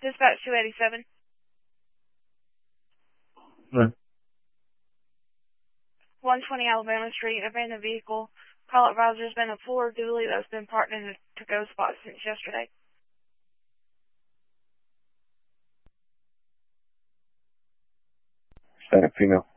Dispatch 287. Right. 120 Alabama Street, abandoned vehicle. Call advisor has been a Ford dually that's been parked in a to-go spot since yesterday. Static female.